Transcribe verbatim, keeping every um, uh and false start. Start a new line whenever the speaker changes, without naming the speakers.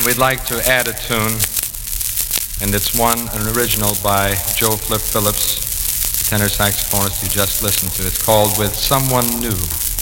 we'd like to add a tune, and it's one, an original by Joe Flip Phillips, the tenor saxophonist you just listened to. It's called With Someone New.